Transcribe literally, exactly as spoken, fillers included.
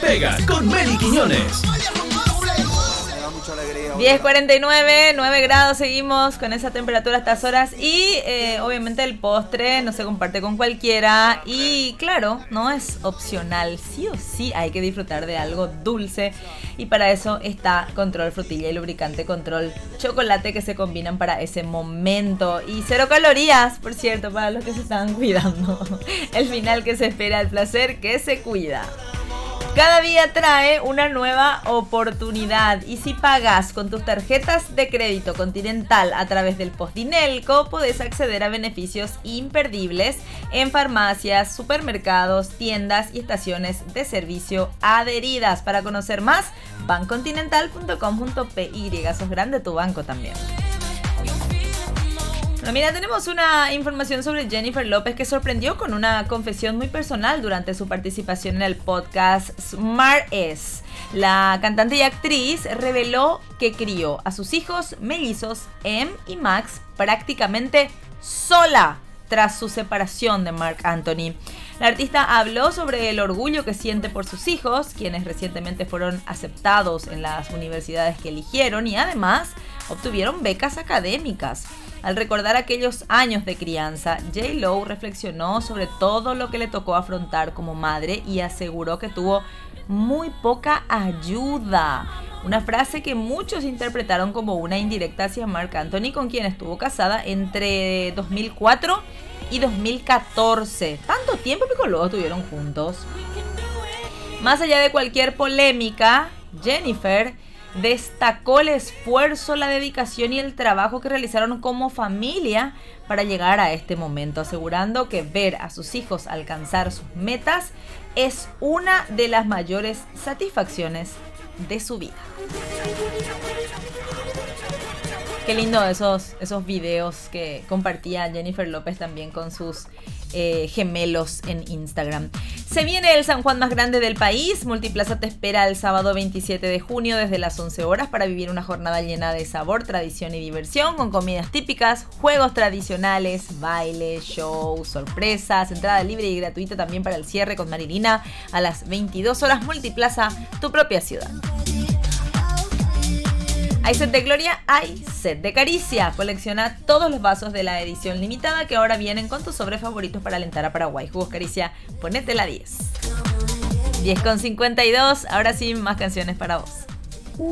Pega con Meli Quiñones. diez cuarenta y nueve, nueve grados, seguimos con esa temperatura a estas horas y eh, obviamente el postre no se comparte con cualquiera y claro, no es opcional, sí o sí hay que disfrutar de algo dulce y para eso está Control Frutilla y Lubricante Control Chocolate que se combinan para ese momento y cero calorías, por cierto, para los que se están cuidando. El final que se espera, el placer que se cuida. Cada día trae una nueva oportunidad y si pagas con tus tarjetas de crédito Continental a través del Postdinelco, podés acceder a beneficios imperdibles en farmacias, supermercados, tiendas y estaciones de servicio adheridas. Para conocer más, bancontinental punto com punto pe y. Sos grande tu banco también. Bueno, mira, tenemos una información sobre Jennifer López que sorprendió con una confesión muy personal durante su participación en el podcast Smartass. La cantante y actriz reveló que crió a sus hijos mellizos Em y Max prácticamente sola tras su separación de Marc Anthony. La artista habló sobre el orgullo que siente por sus hijos, quienes recientemente fueron aceptados en las universidades que eligieron y además obtuvieron becas académicas. Al recordar aquellos años de crianza, J-Lo reflexionó sobre todo lo que le tocó afrontar como madre y aseguró que tuvo muy poca ayuda. Una frase que muchos interpretaron como una indirecta hacia Marc Anthony, con quien estuvo casada entre dos mil cuatro y dos mil catorce. Tanto tiempo que luego estuvieron juntos. Más allá de cualquier polémica, Jennifer destacó el esfuerzo, la dedicación y el trabajo que realizaron como familia para llegar a este momento, asegurando que ver a sus hijos alcanzar sus metas es una de las mayores satisfacciones de su vida. Qué lindo esos, esos videos que compartía Jennifer López también con sus eh, gemelos en Instagram. Se viene el San Juan más grande del país. Multiplaza te espera el sábado veintisiete de junio desde las once horas para vivir una jornada llena de sabor, tradición y diversión con comidas típicas, juegos tradicionales, baile, show, sorpresas, entrada libre y gratuita también para el cierre con Marilina a las veintidós horas. Multiplaza, tu propia ciudad. Hay sed de gloria, hay sed de caricia. Colecciona todos los vasos de la edición limitada que ahora vienen con tus sobres favoritos para alentar a Paraguay. Jugos Caricia, ponete la diez. diez con cincuenta y dos, ahora sí, más canciones para vos.